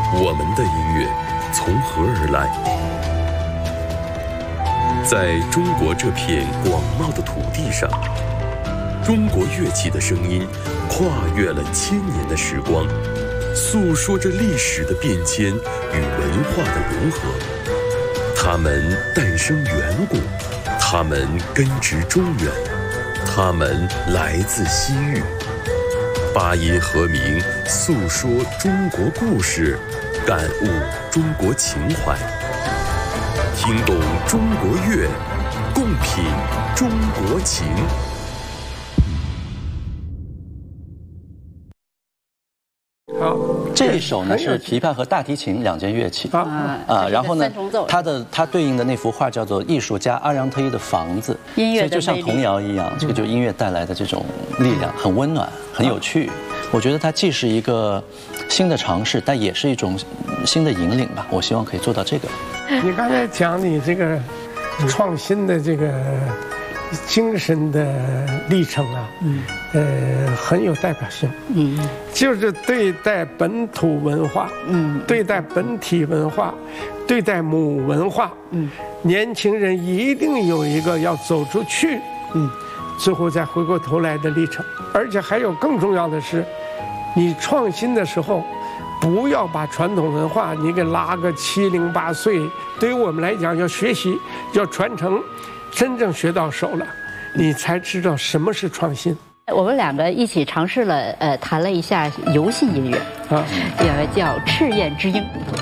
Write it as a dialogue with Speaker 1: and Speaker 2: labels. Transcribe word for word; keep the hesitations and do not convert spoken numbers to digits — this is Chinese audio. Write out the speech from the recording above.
Speaker 1: 我们的音乐从何而来？在中国这片广袤的土地上，中国乐器的声音跨越了千年的时光，诉说着历史的变迁与文化的融合。它们诞生远古，它们根植中原，它们来自西域。八音和鸣，诉说中国故事，感悟中国情怀，听懂中国乐，共品中国情。
Speaker 2: 好，
Speaker 3: 这一首呢是琵琶和大提琴两件乐器啊啊，然后呢，它的它对应的那幅画叫做艺术家阿让特伊的房子，
Speaker 4: 音乐的
Speaker 3: 所以就像
Speaker 4: 魅力
Speaker 3: 童谣一样，这个就是音乐带来的这种力量，很温暖，很有趣。我觉得它既是一个新的尝试，但也是一种新的引领吧。我希望可以做到这个。
Speaker 2: 你刚才讲你这个创新的这个精神的历程啊，嗯，呃，很有代表性，嗯，就是对待本土文化，嗯，对待本体文化，对待母文化，嗯，年轻人一定有一个要走出去，嗯，最后再回过头来的历程。而且还有更重要的是，你创新的时候，不要把传统文化你给拉个七零八碎。对于我们来讲，要学习，要传承。真正学到手了，你才知道什么是创新。
Speaker 4: 我们两个一起尝试了，呃，弹了一下游戏音乐，啊，也叫《赤焰之鹰》。